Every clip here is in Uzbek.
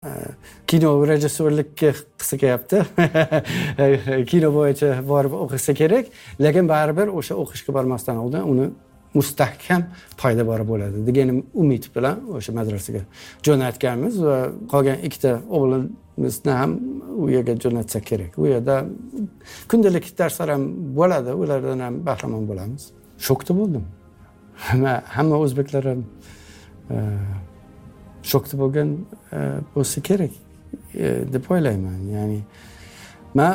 kino rejissyorlikka qilsa kelyapti. Kino bo'yicha borib o'qisa kerak, lekin baribir o'sha o'qishga bormasdan oldin uni mustahkam foyda bor bo'ladi degan umid bilan o'sha madrasaga jo'natganmiz va qolgan ikkita o'g'limizni ham u yerga jo'natsak kerak. U yerda kundalik darslar ham bo'ladi, ulardan ham bahramand bo'lamiz. Shokda bo'ldim. Hamma o'zbeklar ham shokda bo'lgan bo'lsa kerak deb o'ylayman. Ya'ni men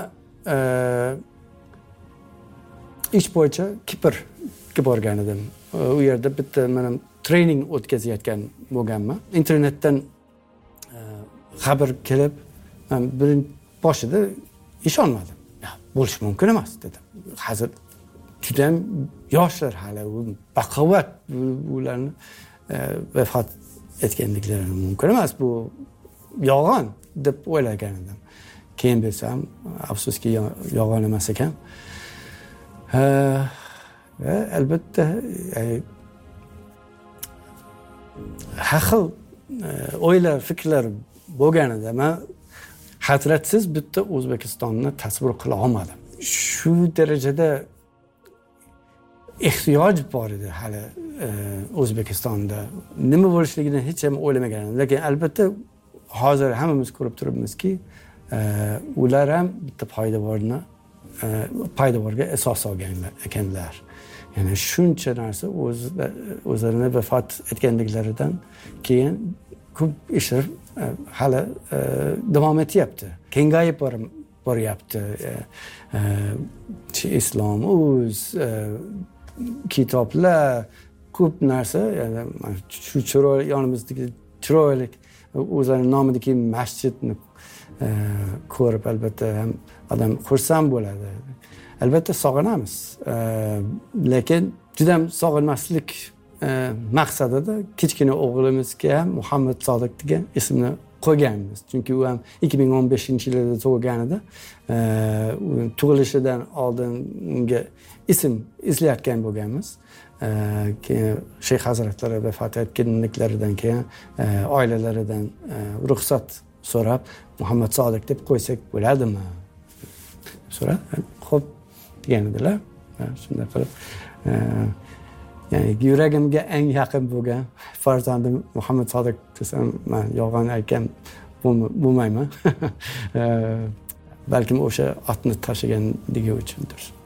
ish bo'yicha Kiprga borgan edim. U yerda bitta men trening o'tkazayotgan bo'lganman. Internetdan xabar kelib, men boshida ishonmadim. Bo'lish mumkin emas dedim. Hozir juda ham yoshlar hali, baquvvat ularni vafot etganliklari mumkin emas, bu yolg'on deb o'ylagan edim. Keyin bilsam, afsuski yolg'on emas ekan. Albatta har xil o'ylar, fikrlar bo'lganida men hasratsiz bitta O'zbekistonni tasavvur qila olmadim. Shu darajada ehtiyoj bor edi hali O'zbekistonda. Nima bo'lishligini hech ham o'ylamagan edim. Lekin albatta hozir hammamiz ko'rib turibmizki, ular ham bitta poydevorga asos solgan ekanlar. Ya'ni shuncha narsa o'zlarini vafot etganliklaridan keyin ko'p ishlar hali davom etyapti. Kengayib boryapti. Islom, kitoblar, ko'p narsa, shu chiroyli yonimizdagi chiroyli o'zlarining nomidagi masjidni ko'rib albatta ham odam xursand bo'ladi. Albatta sog'inamiz. Lekin juda ham sog'inmaslik maqsadida kichkina o'g'limizga ham Muhammad Sodiq degan ismni qo'yganmiz. Chunki u ham 2015-yilda tug'ilgan edi. Tug'ilishidan oldin unga ism izlayotgan bo'lganmiz. Keyin Shayx hazratlari vafot etganliklaridan keyin oilalaridan ruxsat so'rab Muhammad Sodiq deb qo'ysak bo'ladimi? So'rab, xo'p degan edilar. Shunday qilib ya'ni yuragimga eng yaqin bo'lgan farzandim Muhammad Sodiq desam, men yolg'on aytgan bo'lmayman. Balkim o'sha otni tashiganligi uchundir.